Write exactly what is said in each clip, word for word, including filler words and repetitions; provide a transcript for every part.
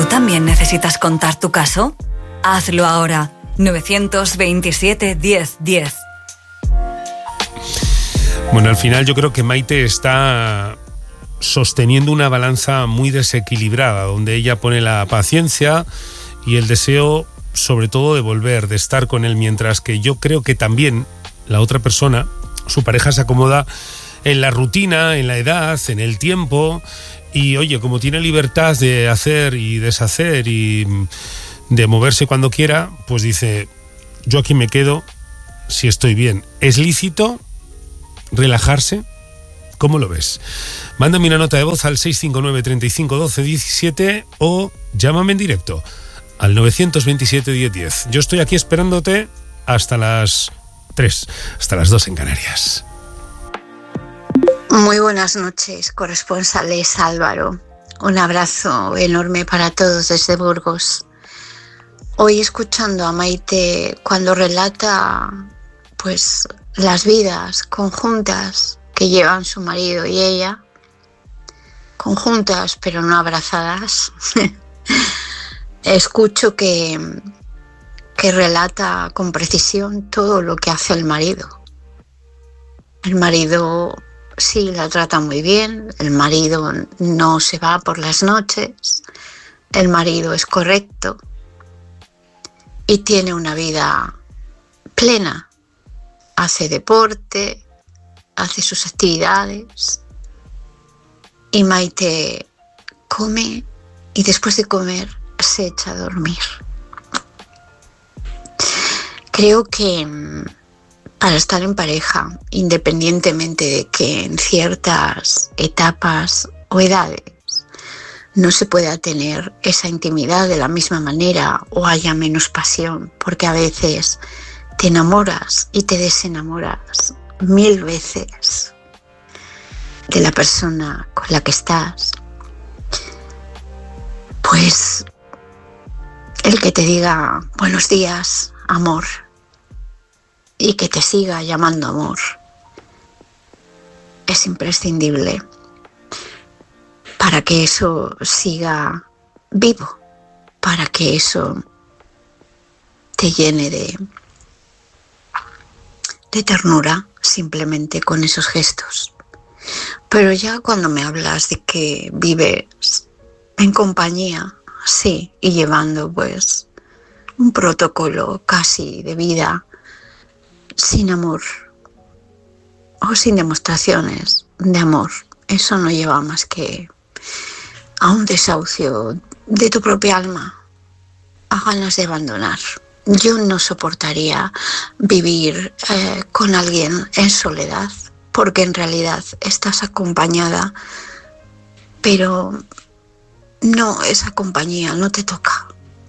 ¿Tú también necesitas contar tu caso? Hazlo ahora. novecientos veintisiete, diez, diez. Bueno, al final yo creo que Maite está sosteniendo una balanza muy desequilibrada, donde ella pone la paciencia y el deseo, sobre todo, de volver, de estar con él, mientras que yo creo que también la otra persona, su pareja, se acomoda en la rutina, en la edad, en el tiempo, y oye, como tiene libertad de hacer y deshacer y de moverse cuando quiera, pues dice, yo aquí me quedo si estoy bien. ¿Es lícito relajarse? ¿Cómo lo ves? Mándame una nota de voz al seis cinco nueve, treinta y cinco, doce, diecisiete o llámame en directo al novecientos veintisiete, diez, diez. Yo estoy aquí esperándote hasta las tres, hasta las dos en Canarias. Muy buenas noches, corresponsales Álvaro. Un abrazo enorme para todos desde Burgos. Hoy, escuchando a Maite cuando relata pues las vidas conjuntas que llevan su marido y ella, conjuntas pero no abrazadas, escucho que, que relata con precisión todo lo que hace el marido. El marido sí la trata muy bien, el marido no se va por las noches, el marido es correcto y tiene una vida plena. Hace deporte, hace sus actividades y Maite come y después de comer se echa a dormir. Creo que para estar en pareja, independientemente de que en ciertas etapas o edades no se pueda tener esa intimidad de la misma manera o haya menos pasión, porque a veces te enamoras y te desenamoras mil veces de la persona con la que estás, pues el que te diga buenos días, amor, y que te siga llamando amor es imprescindible para que eso siga vivo, para que eso te llene de, de ternura simplemente con esos gestos. Pero ya cuando me hablas de que vives en compañía, sí, y llevando pues un protocolo casi de vida sin amor o sin demostraciones de amor, eso no lleva más que a un desahucio de tu propia alma, a ganas de abandonar. Yo no soportaría vivir eh, con alguien en soledad, porque en realidad estás acompañada, pero no, esa compañía no te toca.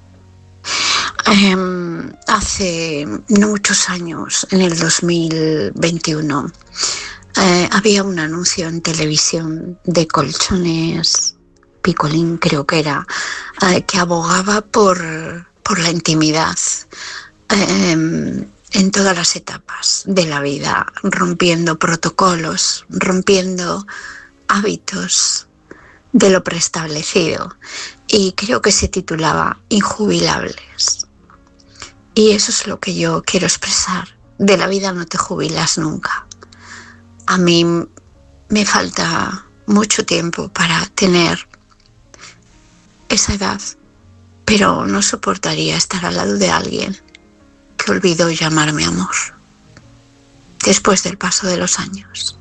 Eh, hace no muchos años, en el dos mil veintiuno, eh, había un anuncio en televisión de colchones Picolín, creo que era, eh, que abogaba por, por la intimidad eh, en todas las etapas de la vida, rompiendo protocolos, rompiendo hábitos de lo preestablecido. Y creo que se titulaba Injubilables. Y eso es lo que yo quiero expresar. De la vida no te jubilas nunca. A mí me falta mucho tiempo para tener esa edad, pero no soportaría estar al lado de alguien que olvidó llamarme amor después del paso de los años.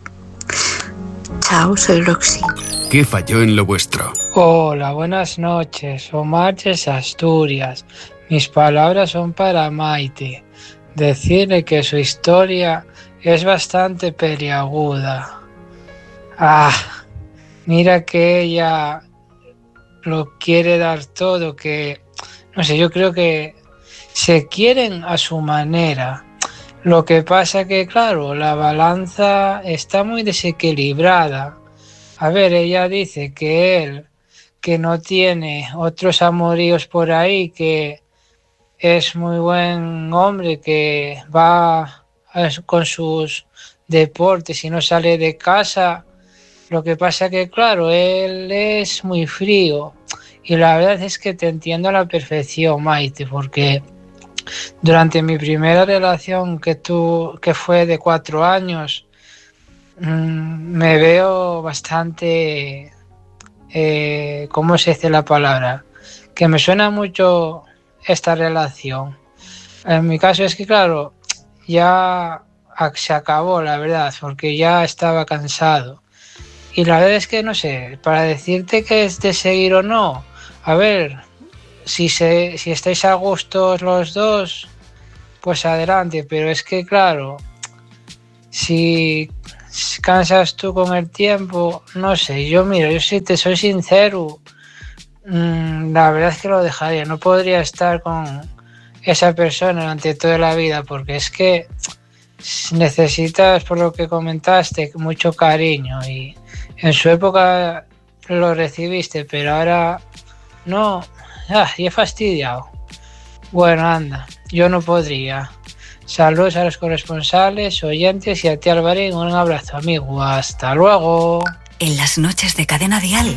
Chao, soy Roxy. ¿Qué falló en lo vuestro? Hola, buenas noches. Omar desde Asturias. Mis palabras son para Maite. Decirle que su historia es bastante peliaguda. Ah, mira que ella lo quiere dar todo, que no sé, yo creo que se quieren a su manera. Lo que pasa que, claro, la balanza está muy desequilibrada. A ver, ella dice que él, que no tiene otros amoríos por ahí, que es muy buen hombre, que va con sus deportes y no sale de casa. Lo que pasa que, claro, él es muy frío Y la verdad es que te entiendo a la perfección, Maite, porque durante mi primera relación que, tú, que fue de cuatro años, mmm, me veo bastante, eh, ¿cómo se dice la palabra? Que me suena mucho esta relación. En mi caso es que, claro, ya se acabó, la verdad, porque ya estaba cansado. Y la verdad es que, no sé, para decirte que es de seguir o no, a ver, si, se, si estáis a gusto los dos, pues adelante, pero es que, claro, si cansas tú con el tiempo, no sé, yo mira, yo si te soy sincero, mmm, la verdad es que lo dejaría, no podría estar con esa persona durante toda la vida, porque es que necesitas, por lo que comentaste, mucho cariño y en su época lo recibiste, pero ahora no, ah, y he fastidiado. Bueno, anda, yo no podría. Saludos a los corresponsales, oyentes y a ti, Alvarín, un abrazo, amigo, hasta luego. En las noches de Cadena Dial.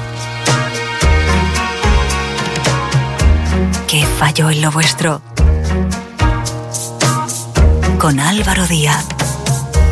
¿Qué falló en lo vuestro? Con Álvaro Díaz.